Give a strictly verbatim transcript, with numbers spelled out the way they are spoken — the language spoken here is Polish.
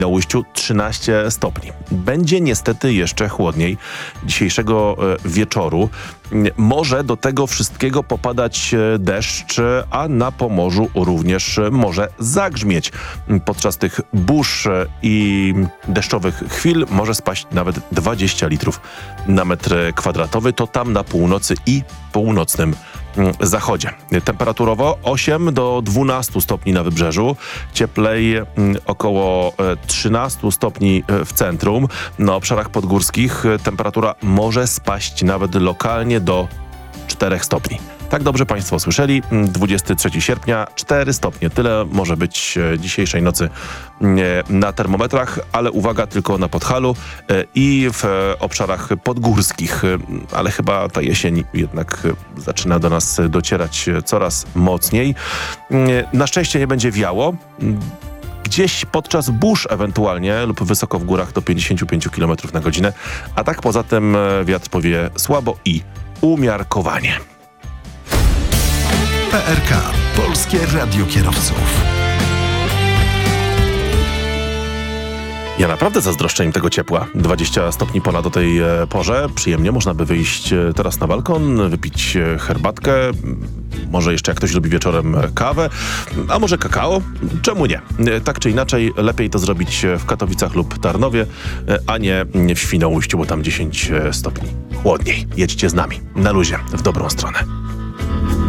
Na Ujściu trzynaście stopni. Będzie niestety jeszcze chłodniej dzisiejszego e, wieczoru. Może do tego wszystkiego popadać e, deszcz, a na Pomorzu również e, może zagrzmieć. Podczas tych burz e, i deszczowych chwil może spaść nawet dwadzieścia litrów na metr kwadratowy. To tam na północy i północnym zachodzie. Temperaturowo osiem do dwunastu stopni na wybrzeżu, cieplej około trzynastu stopni w centrum. Na obszarach podgórskich temperatura może spaść nawet lokalnie do czterech stopni. Tak dobrze Państwo słyszeli, dwudziestego trzeciego sierpnia, cztery stopnie. Tyle może być dzisiejszej nocy na termometrach, ale uwaga tylko na Podhalu i w obszarach podgórskich. Ale chyba ta jesień jednak zaczyna do nas docierać coraz mocniej. Na szczęście nie będzie wiało. Gdzieś podczas burz ewentualnie lub wysoko w górach do pięćdziesiąt pięć kilometrów na godzinę, a tak poza tym wiatr powie słabo i umiarkowanie. P R K. Polskie Radio Kierowców. Ja naprawdę zazdroszczę im tego ciepła. dwadzieścia stopni ponad o tej e, porze. Przyjemnie, można by wyjść e, teraz na balkon, wypić e, herbatkę, może jeszcze jak ktoś lubi wieczorem e, kawę, a może kakao? Czemu nie? E, tak czy inaczej, lepiej to zrobić w Katowicach lub Tarnowie, e, a nie w Świnoujściu, bo tam dziesięć stopni chłodniej. Jedźcie z nami, na luzie, w dobrą stronę.